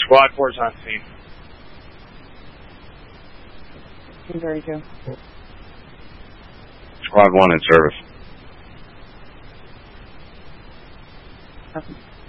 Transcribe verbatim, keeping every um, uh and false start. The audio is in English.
Squad four is on scene. two thirty-two. Squad one in service. Okay.